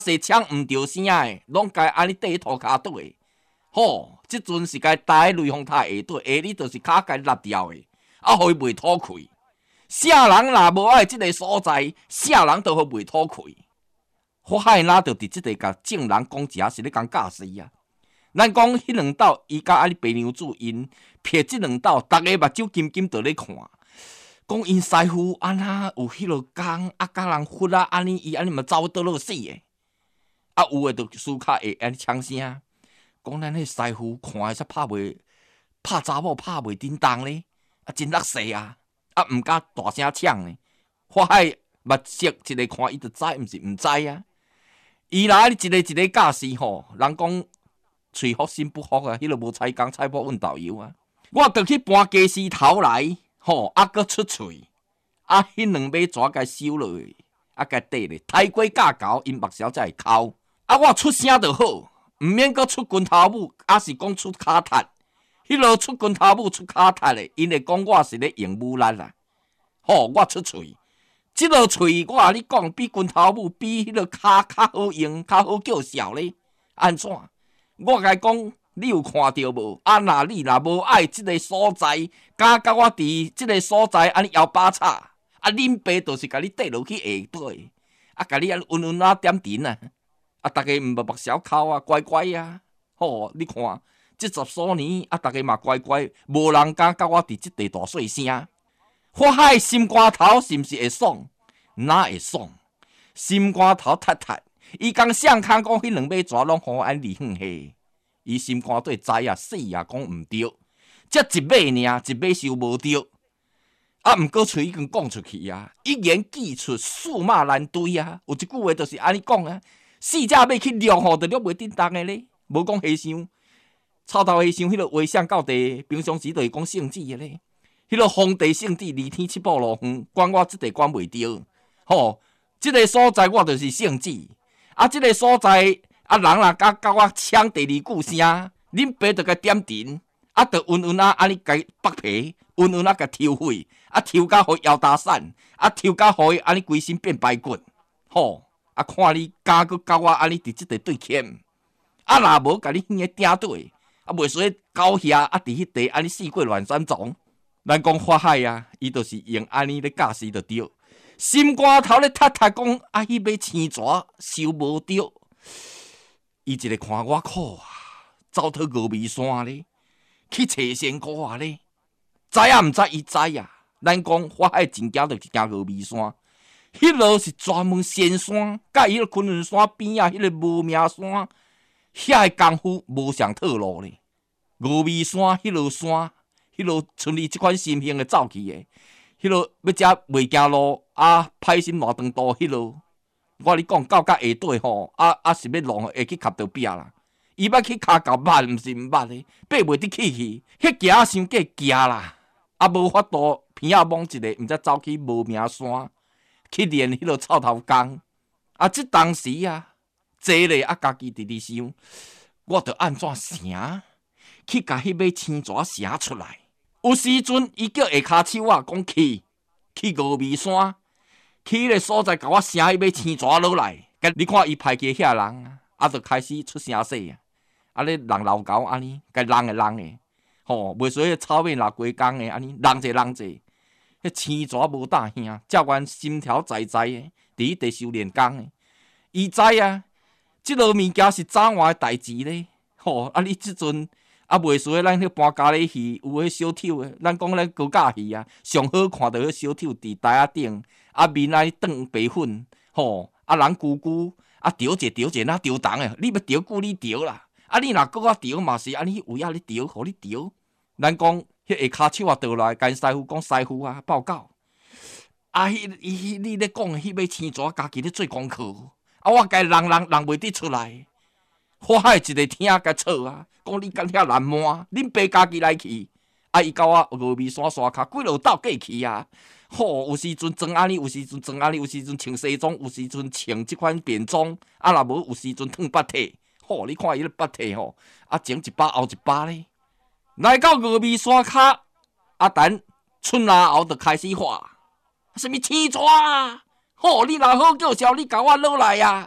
是抢毋着声诶，拢该安尼缀涂骹底。吼，即阵是该台雷锋塔下底，下里就是骹该落掉诶，啊，互伊袂吐气。啥人若无爱即个所在，啥人都互袂吐气。火海哪着伫即个甲正人讲一下是咧讲教示啊。咱讲迄两道，伊甲安尼白娘子因瞥即两道，逐个目睭金金在咧看。讲因师傅安那有迄落工，啊，甲人忽啊，安尼伊安尼嘛走倒落死诶。啊，有诶就输卡会安尼呛声，讲咱迄师傅看会煞拍查某拍袂叮当咧，啊，真落势啊！啊，毋敢大声呛咧。火海目色一个看伊就知，毋是毋知啊。伊若安尼一个教示吼，人讲喙福心不福啊，迄落无采工，采宝运导游啊。我着去搬家私头来，吼，啊，搁出喙，啊，迄两尾蛇该收落去，啊，该缀咧，抬过架高，因目梢才会哭。啊，我出声就好，毋免搁出拳头母，啊是讲出骹踢。迄落出拳头母出骹踢咧，因会讲我是咧用武力啦。吼，我出喙。即落喙，我甲你讲，比拳头母比迄落骹较好用，较好叫嚣咧。安怎？我甲伊讲，你有看到无？啊，你若无爱即个所在，敢甲我伫即个所在安尼摇把叉，啊，恁爸就是甲你缀落去下底，啊，甲你安温温啊点阵啊，啊，逐个毋目梢哭啊，乖乖啊。吼，你看，即10数年啊，逐个嘛乖乖，无人敢甲我伫即地大细声。火海心肝头是毋是会爽？哪会爽？心肝头踢踢，伊讲相看讲迄两尾蛇拢互安离远去，伊心肝底知啊死啊讲毋对，才一尾尔，一尾收无着。啊，毋过喙已经讲出去啊，一言既出，驷马难追啊。有一句话就是安尼讲啊，四只马去掠吼，就掠袂叮当的咧，无讲和尚。草头和尚迄落画像到地，平常时就会讲圣旨的咧。迄落皇帝圣旨，二天七步路远，管我即个管袂着。吼，即个所在我就是圣旨。啊，即个所在啊，人若甲我抢第二句声，恁爸就甲点阵，啊，就温温啊安尼甲剥皮，温温啊甲抽血，啊抽甲互腰打散，啊抽甲互伊安尼规身变白骨。吼，啊看你敢佮甲我安尼伫即个对欠，啊若无甲你迄个顶对，啊袂说狗遐啊伫迄地安尼四过乱山丛。咱讲火海啊，伊就是用安尼咧教示就对。心肝头咧踢踢讲啊，迄尾青蛇收无着。伊一个看我苦啊，走去峨眉山咧，去找仙姑啊咧。知啊毋知伊知啊。咱讲火海真惊就是惊峨眉山，迄落是专门仙山，甲伊迄个昆仑山边啊，迄个无名山，遐个功夫无上套路咧。峨眉山迄落山。迄落像你即款心性会走去诶，迄落要食袂行路啊，歹心烂长途迄落，我你讲到下底吼，是要弄会去磕到壁啦。伊捌去骹到捌，毋是毋捌诶，爬袂得起去，迄行伤过行啦，啊无法度偏啊摸一个，毋则走去无名山去练迄落臭头工。啊，即当时啊，坐咧啊，家己伫咧想，我着安怎成去甲迄尾青蛇成出来？有时阵，伊叫下骹手啊，讲去峨眉山，去迄个所在，甲我生迄尾青蛇落来。你看伊排起遐人啊，就开始出声势啊，啊咧人老高安尼，甲人诶，吼，袂说迄草尾若过工诶，安尼人者，迄青蛇无大兄，照阮心条在诶，伫迄地修炼工诶，伊知啊，即落物件是早晚诶代志咧，吼，啊你即阵。啊，袂说咱迄搬咖喱鱼有迄小丑诶，咱讲咱高价鱼啊，上好看到迄小丑伫台仔顶，啊面安尼长白粉，吼，啊人久久，啊调者哪调重诶，你要调久你调啦，啊你若搁我调嘛是安尼位啊你调，互你调。咱讲迄下骹手啊倒来，跟师傅讲师傅啊报告，啊你咧讲迄尾青蛇家己咧做功课，啊我家人袂得出来。火海一个听甲错啊！讲你敢遐难摸，恁爸家己来去，啊！伊甲我峨眉山山骹几落斗过去啊！吼，有时阵装安尼，有时阵装安尼，有时阵穿西装，有时阵穿即款便装，啊！若无有时阵烫八体，吼！你看伊咧八体吼，啊前一把后一把咧，来到峨眉山骹，啊等春啊后就开始画，什么青蛇啊！吼！你若好叫嚣，你甲我落来啊！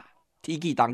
天气当